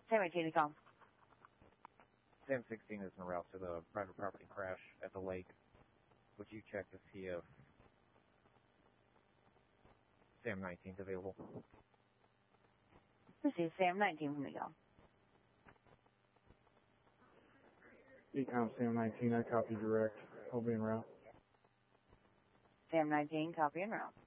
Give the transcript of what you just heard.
Sam 18 to come. Sam 16 is en route to the private property crash at the lake. Would you check to see if Sam 19 is available? Receive Sam 19 from Ecom. Ecom Sam 19, I copy direct. I'll be en route. Sam 19, copy en route.